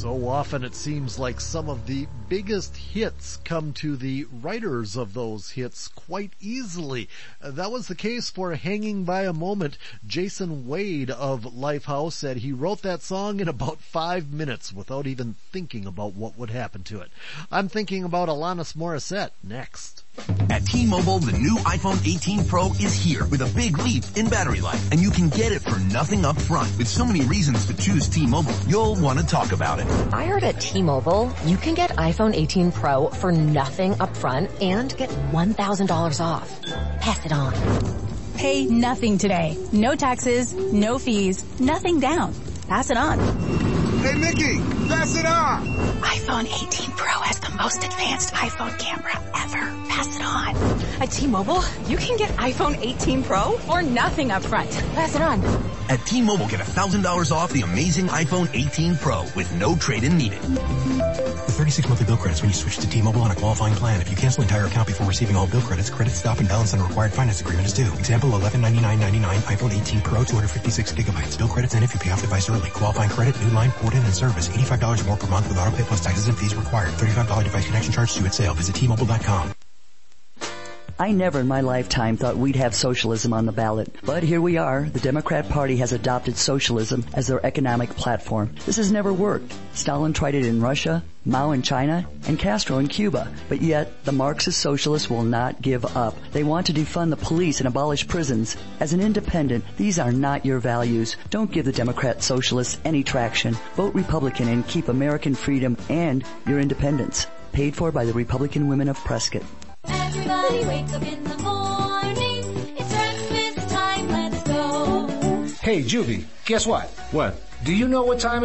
So often it seems like some of the biggest hits come to the writers of those hits quite easily. That was the case for Hanging by a Moment. Jason Wade of Lifehouse said he wrote that song in about 5 minutes without even thinking about what would happen to it. I'm thinking about Alanis Morissette next. At T-Mobile, the new iPhone 18 Pro is here with a big leap in battery life, and you can get it for nothing up front. With so many reasons to choose T-Mobile, you'll want to talk about it. I heard at T-Mobile, you can get iPhone 18 Pro for nothing up front and get $1,000 off. Pass it on. Pay nothing today. No taxes, no fees, nothing down. Pass it on. Hey, Nikki, pass it on. iPhone 18 Pro has the most advanced iPhone camera ever. Pass it on. At T-Mobile, you can get iPhone 18 Pro for nothing up front. Pass it on. At T-Mobile, get $1,000 off the amazing iPhone 18 Pro with no trade-in needed. With 36 monthly bill credits when you switch to T-Mobile on a qualifying plan. If you cancel entire account before receiving all bill credits, credit stop and balance on a required finance agreement is due. Example, $1199.99 iPhone 18 Pro, 256 gigabytes. Bill credits end if you pay off device early. Qualifying credit, new line, port-in, and service. $85 more per month with auto pay plus taxes and fees required. $35 device connection charge due at sale. Visit T-Mobile.com. I never in my lifetime thought we'd have socialism on the ballot. But here we are. The Democrat Party has adopted socialism as their economic platform. This has never worked. Stalin tried it in Russia, Mao in China, and Castro in Cuba. But yet, the Marxist socialists will not give up. They want to defund the police and abolish prisons. As an independent, these are not your values. Don't give the Democrat socialists any traction. Vote Republican and keep American freedom and your independence. Paid for by the Republican Women of Prescott. Everybody wake up in the morning. It's breakfast time, let's go. Hey, Juvie, guess what? What? Do you know what time